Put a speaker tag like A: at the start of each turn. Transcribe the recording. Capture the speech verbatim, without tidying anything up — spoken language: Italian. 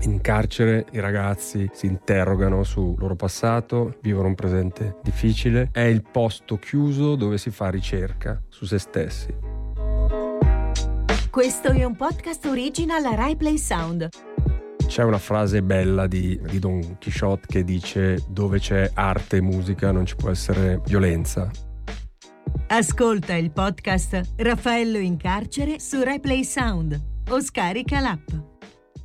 A: In carcere i ragazzi si interrogano sul loro passato, vivono un presente difficile. È il posto chiuso dove si fa ricerca su se stessi.
B: Questo è un podcast original Rai Play Sound.
A: C'è una frase bella di, di Don Quixote che dice: dove c'è arte e musica non ci può essere violenza.
B: Ascolta il podcast Raffaello in carcere su Rai Play Sound o scarica l'app.